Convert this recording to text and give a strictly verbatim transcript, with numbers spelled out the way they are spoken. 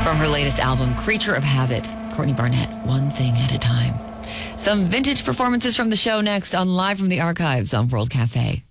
From her latest album, Creature of Habit, Courtney Barnett, One Thing at a Time. Some vintage performances from the show next on Live from the Archives on World Cafe.